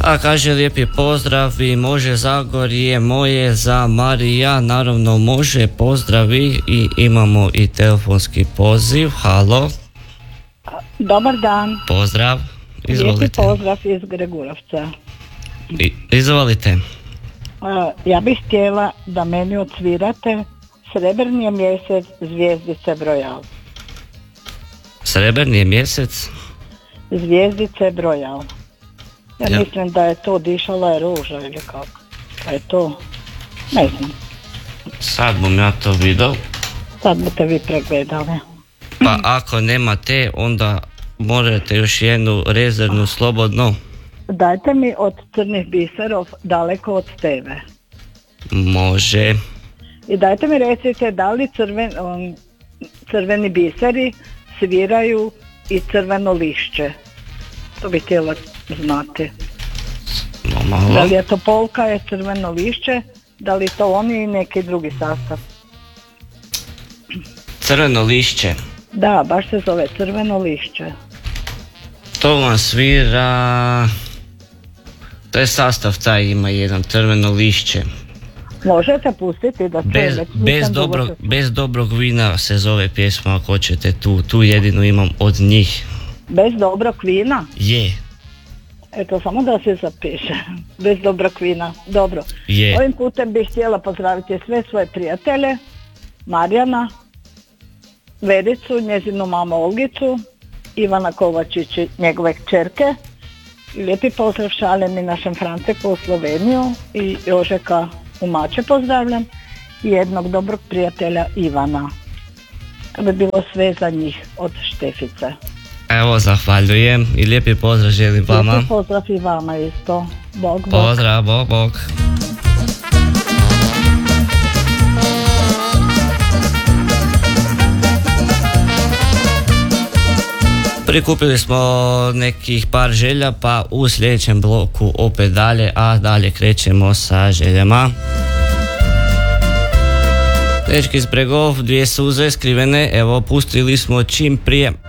A kaže lijepi pozdrav i može Zagorje moje za Marija, naravno može, pozdravi i imamo i telefonski poziv. Halo. Dobar dan. Pozdrav, izvolite. Lijepi pozdrav iz Gregurovca. Izvolite. Ja bih htjela da meni odsvirate Srebrni je mjesec, zvijezdice brojal. Srebrni je mjesec? Zvijezdice brojal. Ja mislim da je to Dišala je ruža ili kako. Pa je to, ne znam. Sad bom ja to vidio. Sad bute vi pregledali. Pa ako nemate, onda morate još jednu rezervnu slobodno. Dajte mi od crnih biserov daleko od tebe. Može. I dajte mi recite da li crveni biseri sviraju i crveno lišće. To bih htjela znati. Malo. Da li je to polka, je crveno lišće, da li to oni i neki drugi sastav. Crveno lišće. Da, baš se zove crveno lišće. To vam svira... To je sastav taj, ima jedan crveno lišće. Možete pustiti da se bez dobrog vina se zove pjesma, ako hoćete, tu jedinu imam od njih. Bez dobrog vina? Je. Eto, samo da se zapiše. Bez dobrog vina. Dobro. Je. Ovim putem bih htjela pozdraviti sve svoje prijatelje, Marijana, Vericu, njezinu mamu Olgicu, Ivana Kovačić i njegove kćerke. Lijepi pozdrav šaljem i našem Franceku u Sloveniju i Jožeka u Mače pozdravljam i jednog dobrog prijatelja Ivana. To bi bilo sve za njih od Štefice. Evo, zahvaljujem i lijepi pozdrav želim vama. Lijepi pozdrav i vama isto. Bog, bog. Pozdrav, bog, bog. Prikupili smo nekih par želja, pa u sljedećem bloku opet dalje, a dalje krećemo sa željama. Dečki iz Bregov, 2 suze skrivene, evo pustili smo čim prije.